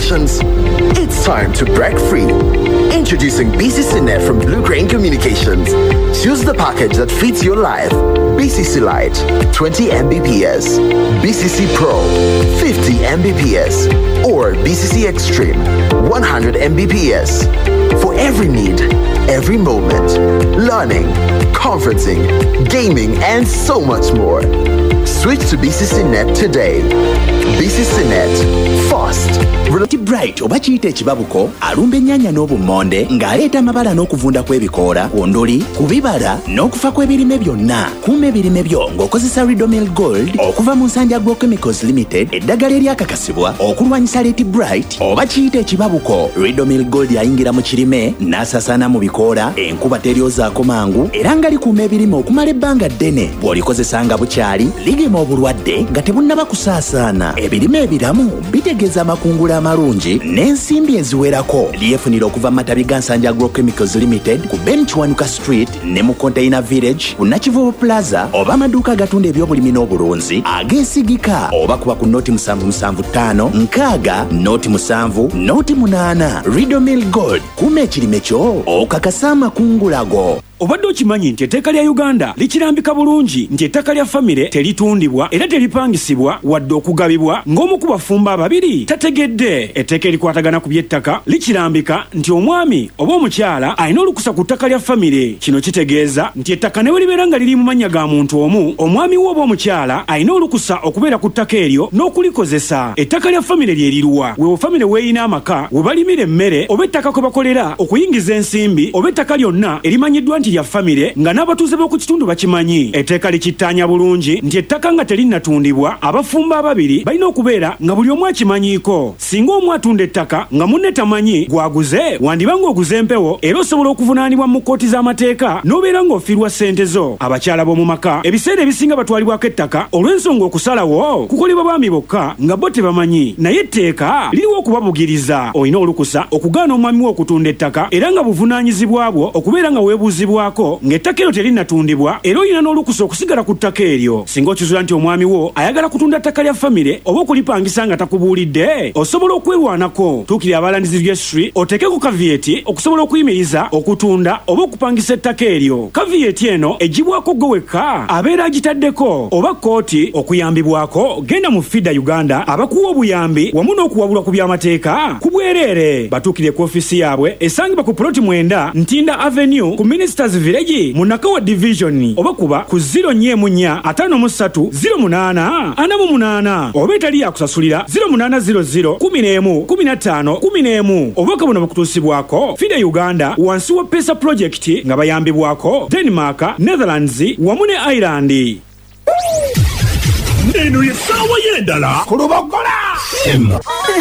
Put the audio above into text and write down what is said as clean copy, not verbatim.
restrictions. It's time to break free. Introducing BCC Net from Blue Crane Communications. Choose the package that fits your life. BCC Lite, 20 Mbps. BCC Pro, 50 Mbps. Or BCC Extreme, 100 Mbps. For every need, every moment. Learning, conferencing, gaming, and so much more. Switch to BCC Net today. BCC Net, fast. Bright oba kiyite ekibabuko alumba ennyanja n'obummonde ng'aleeta amabala n'okuvunda kw'ebikoola onduli ku bibala n'okufa kw'ebirime byonna. Kuuma ebirime byo ng'okozesa Ridomil Gold okuva mu nsanja Agrochemicals Limited, eddagala eryakakasibwa okulwanyisa Leti Bright oba kiyite ekibabuko. Ridomil Gold yayingira mu kirime n'asaasaana mu bikoola, enkuba teryozaako mangu era nga likuuma ebirime okumala ebbanga ddene. Bw'olikozesa nga bukyali ligema obulwadde nga tebunnaba kusaasaana. Ebirime ebiramu bitegeeza amakungula amalungi n'ensimbi eziwerako. Lyefunira okuva mu matabi ga Nsanja Agrochemicals Limited ku Ben Kiwanuka Street ne mu Container Village ku Nakivubo Plaza, oba amaduuka agatunda ebyobulimi n'obulunzi ageesigika, oba kuba ku Noti 775 nkaaga Noti 7 Noti 8. Ridomil Gold, kuuma ekirime kyo okakasa amakungulago. Obadde okimanyi nti etteeka lya Uganda likirambika bulungi nti ettaka lya famire teritundibwa era teripangisibwa wadde okugabibwa ng'omu ku bafumba ababiri tategedde. Etteeka erikwatagana ku by'ettaka likirambika nti omwami oba omukyala alina olukusa ku ttaka lya famire. Kino kitegeeza nti ettaka ne bwe libeera nga liri mu mannya ga muntu omu, omwami we oba omukyala alina olukusa okubeera ku ttaka eryo n'okulikozesa. Ettaka lya famire lye liruwa wewe famire weeyina amaka we balimira emmere, oba ettaka kwe bakolera okuyingiza ensimbi, oba ettaka lyonna erimanyiddwa nti ya famire nga n'abatuuze b'oku kitundu bakimanyi. Etteeka likittaanya bulungi nti ettaka nga terinnatundibwa, abafumba ababiri balina okubeera nga buli omu akimanyiiko. Singa omu atunda ettaka nga munne tamanyi gwaguze, wandiba ng'oguze empewo era osobola okuvunaanibwa mu kkooti z'amateeka n'obeera ng'ofiirwa ssente zo. Abakyala b'omu maka ebiseera ebisinga batwalibwako ettaka olw'ensonga okusalawo kukolebwa baami bokka nga bo tebamanyi, naye etteeka liriwo okubabugiriza. Olina olukusa okugaana omwami wo okutunda ettaka era nga buvunaanyizibwa bwo okubeera nga weebuuzibwa ng'ettaka eryo terinnatundibwa era olina n'olukusa okusigala ku ttaka eryo. Singa okizuula nti omwami wo ayagala kutunda ttaka lya famire oba okulipangisa nga takubuulidde, osobola okwerwanako. Tuukirira abalandizi registry oteekeko kavieti okusobola okuyimiriza okutunda oba okupangisa ettaka eryo. Kavieti eno egibwako gwe wekka abeera agitaddeko, oba kkooti okuyambibwako genda mu FIDA Uganda abakuwa obuyambi wamu n'okuwabulwa ku by'amateeka ku bwereere. Batuukire ku ofiisi yaabwe esangibwa ku Ploti 9 Ntinda Avenue ku Ministers Village mu Nakawa Division, oba kuba ku 0-4-53-08-48 oba etali yakusasulira 0800-11-15-11 obubaka buno bukutuusibwako FIDA Uganda wansi wa PESA Project nga bayambibwako Denmark, Netherlands wamu ne Ireland. Eno ye ssaawa y'endala ku Lubogola.